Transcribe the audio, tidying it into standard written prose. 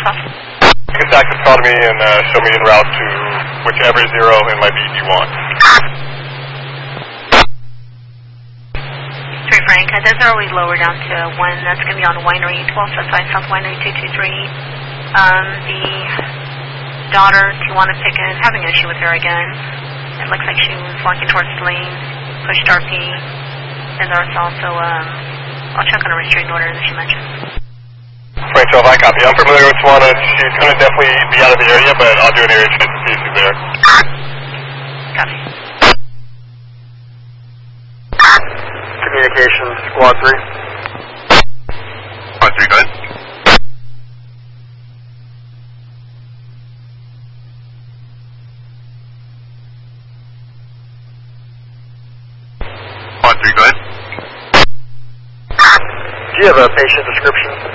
Contact has called me and show me en route to whichever zero in my beat you want. 3 Frank, those are always lower down to 1. That's going to be on Winery 1275 South Winery 223. The daughter, Tijuana Pickett, having an issue with her again. It looks like she was walking towards the lane, pushed RP, and there's also, I'll check on a restraining order that she mentioned. Frank 12, I copy. I'm familiar with Tijuana. She's going to definitely be out of the area, but I'll do an area check to see if she's there. Copy. Communications, Squad 3. Squad 3, go ahead. Squad 3, go ahead. Do you have a patient description?